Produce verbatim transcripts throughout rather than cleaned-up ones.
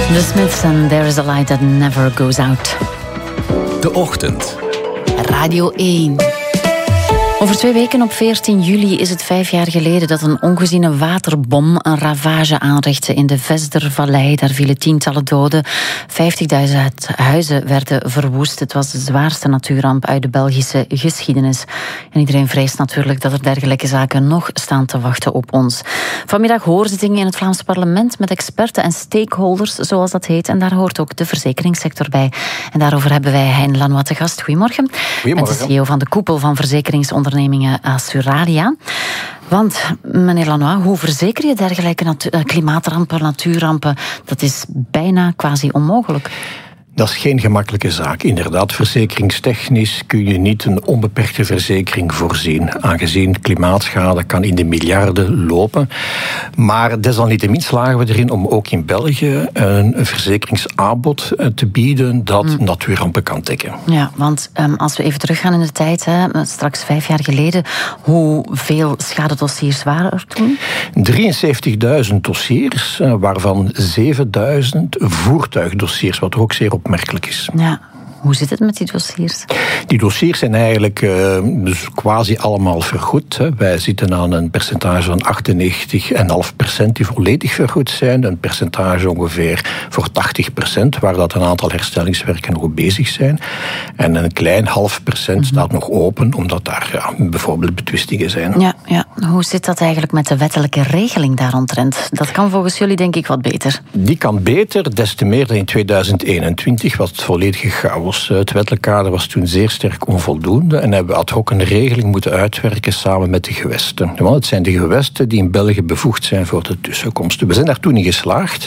The Smiths and There is a Light That Never Goes Out. De Ochtend. Radio één. Over twee weken op veertien juli is het vijf jaar geleden dat een ongeziene waterbom een ravage aanrichtte in de Vesdervallei. Daar vielen tientallen doden. vijftigduizend huizen werden verwoest. Het was de zwaarste natuurramp uit de Belgische geschiedenis. En iedereen vreest natuurlijk dat er dergelijke zaken nog staan te wachten op ons. Vanmiddag hoorzittingen in het Vlaams parlement met experten en stakeholders, zoals dat heet. En daar hoort ook de verzekeringssector bij. En daarover hebben wij Hein Lanois te gast. Goedemorgen. Goedemorgen. Met de C E O van de koepel van verzekeringsondernemingen Assuralia. Want, meneer Lanois, hoe verzeker je dergelijke natu- klimaatrampen, natuurrampen? Dat is bijna quasi onmogelijk. Dat is geen gemakkelijke zaak. Inderdaad, verzekeringstechnisch kun je niet een onbeperkte verzekering voorzien, aangezien klimaatschade kan in de miljarden lopen. Maar desalniettemin slagen we erin om ook in België een verzekeringsaanbod te bieden dat mm. natuurrampen kan dekken. Ja, want um, als we even teruggaan in de tijd, hè, straks vijf jaar geleden, hoeveel schadedossiers waren er toen? drieënzeventigduizend dossiers, waarvan zevenduizend voertuigdossiers, wat ook zeer opmerkelijk is. Ja. Hoe zit het met die dossiers? Die dossiers zijn eigenlijk uh, dus quasi allemaal vergoed. Hè. Wij zitten aan een percentage van achtennegentig komma vijf procent die volledig vergoed zijn. Een percentage ongeveer voor tachtig procent, waar dat een aantal herstellingswerken nog bezig zijn. En een klein half procent mm-hmm. staat nog open, omdat daar ja, bijvoorbeeld betwistingen zijn. Ja, ja. Hoe zit dat eigenlijk met de wettelijke regeling daaromtrent? Dat kan volgens jullie denk ik wat beter. Die kan beter, des te meer dan in tweeduizend eenentwintig, wat volledig chaos. Het wettelijk kader was toen zeer sterk onvoldoende en hebben we ad hoc een regeling moeten uitwerken samen met de gewesten. Want het zijn de gewesten die in België bevoegd zijn voor de tussenkomsten. We zijn daar toen niet geslaagd,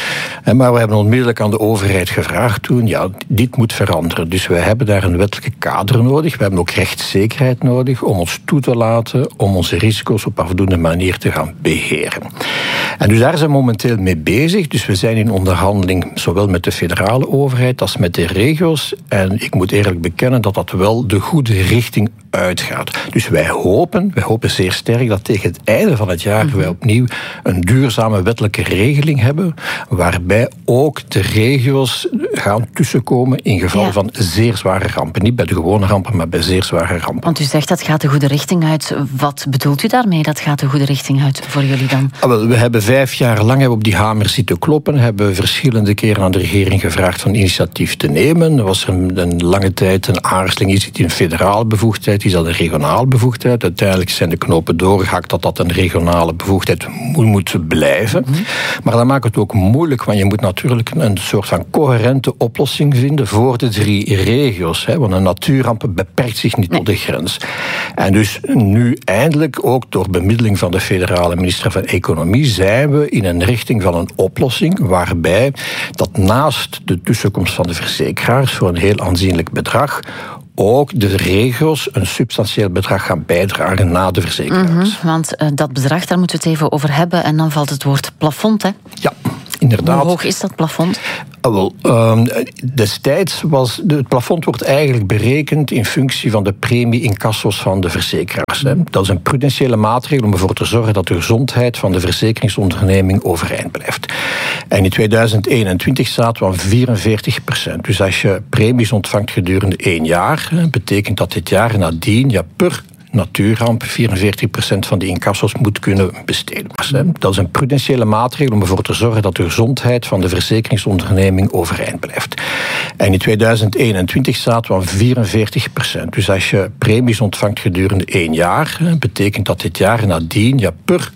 maar we hebben onmiddellijk aan de overheid gevraagd toen, ja, dit moet veranderen. Dus we hebben daar een wettelijke kader nodig. We hebben ook rechtszekerheid nodig om ons toe te laten, om onze risico's op afdoende manier te gaan beheren. En dus daar zijn we momenteel mee bezig. Dus we zijn in onderhandeling zowel met de federale overheid als met de regio's. En ik moet eerlijk bekennen dat dat wel de goede richting uitgaat. Dus wij hopen, wij hopen zeer sterk dat tegen het einde van het jaar wij opnieuw een duurzame wettelijke regeling hebben, waarbij ook de regio's gaan tussenkomen in geval ja. van zeer zware rampen. Niet bij de gewone rampen, maar bij zeer zware rampen. Want u zegt dat gaat de goede richting uit. Wat bedoelt u daarmee, dat gaat de goede richting uit voor jullie dan? Ah, wel, we hebben vijf jaar lang hebben we op die hamer zitten kloppen, hebben we verschillende keren aan de regering gevraagd van initiatief te nemen. Er was een, een lange tijd een aarzeling, is het een federale bevoegdheid, is dat een regionale bevoegdheid? Uiteindelijk zijn de knopen doorgehakt dat dat een regionale bevoegdheid moet, moet blijven. Mm-hmm. Maar dat maakt het ook moeilijk, want je moet natuurlijk een soort van coherente oplossing vinden voor de drie regio's. Hè, want een natuurramp beperkt zich niet nee. tot de grens. En dus nu eindelijk, ook door bemiddeling van de federale minister van Economie, zijn we in een richting van een oplossing waarbij dat naast de tussenkomst van de verzekeraars voor een heel aanzienlijk bedrag ook de regio's een substantieel bedrag gaan bijdragen na de verzekeraars. Mm-hmm, want uh, dat bedrag, daar moeten we het even over hebben. En dan valt het woord plafond, hè? Ja, inderdaad. Hoe hoog is dat plafond? Ah, wel, um, destijds was... Het plafond wordt eigenlijk berekend in functie van de premie-incassos van de verzekeraars. Hè. Dat is een prudentiële maatregel om ervoor te zorgen dat de gezondheid van de verzekeringsonderneming overeind blijft. En in tweeduizend eenentwintig zaten we aan vierenveertig procent. Dus als je premies ontvangt gedurende één jaar, betekent dat dit jaar nadien ja, per natuurramp vierenveertig procent van die incassos moet kunnen besteden. Dat is een prudentiële maatregel om ervoor te zorgen dat de gezondheid van de verzekeringsonderneming overeind blijft. En in tweeduizend eenentwintig zaten we aan vierenveertig procent. Dus als je premies ontvangt gedurende één jaar, betekent dat dit jaar nadien ja, per